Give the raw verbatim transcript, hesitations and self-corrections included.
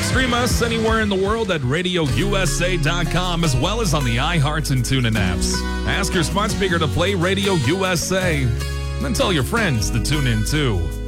Stream us anywhere in the world at radio u s a dot com, as well as on the iHeart and TuneIn apps. Ask your smart speaker to play Radio U S A. Then tell your friends to tune in too.